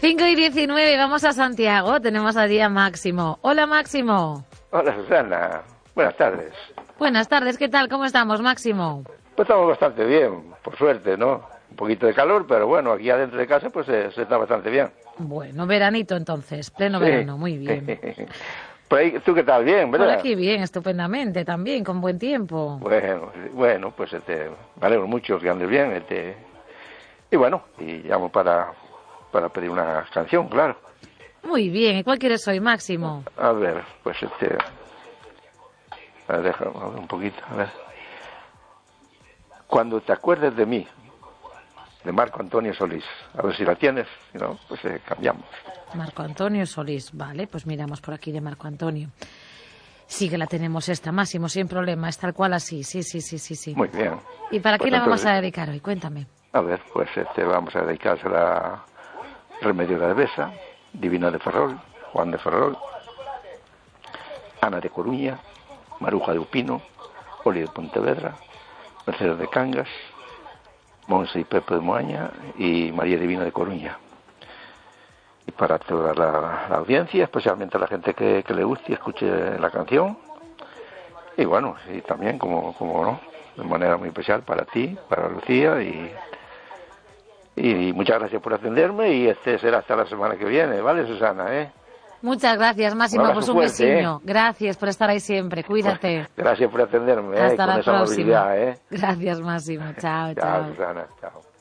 5:19, vamos a Santiago. Tenemos allí a Máximo. Hola, Máximo. Hola, Susana. Buenas tardes. Buenas tardes, ¿qué tal? ¿Cómo estamos, Máximo? Pues estamos bastante bien, por suerte, ¿no? Un poquito de calor, pero bueno, aquí adentro de casa pues se está bastante bien. Bueno, veranito entonces, pleno verano, muy bien. Por ahí, ¿tú qué tal? Bien, ¿verdad? Por aquí bien, estupendamente también, con buen tiempo. Bueno, pues me alegro mucho que andes bien. Y bueno, y llamo para pedir una canción, claro. Muy bien, ¿y cuál quieres hoy, Máximo? A ver, pues a ver, déjame ver un poquito, a ver. Cuando te acuerdes de mí, de Marco Antonio Solís. A ver si la tienes, si no, pues cambiamos. Marco Antonio Solís, vale, pues miramos por aquí de Marco Antonio. Sí que la tenemos esta, Máximo, sin problema, es tal cual así, sí. Muy bien. ¿Y para pues qué la vamos entonces, a dedicar hoy? Cuéntame. A ver, pues vamos a dedicársela a Remedio de Besa, Divina de Ferrol, Juan de Ferrol, Ana de Coruña, Maruja de Upino, Oli de Pontevedra, Mercedes de Cangas, Monse y Pepe de Moaña y María Divina de Coruña. Y para toda la audiencia, especialmente a la gente que le guste y escuche la canción. Y bueno, y también, como no, de manera muy especial para ti, para Lucía y muchas gracias por atenderme y será hasta la semana que viene, ¿vale, Susana? Muchas gracias, Máximo, pues un besiño. Gracias por estar ahí siempre, cuídate. Gracias por atenderme, hasta con la esa próxima. amabilidad, Gracias, Máximo, chao. Chao, Susana, chao.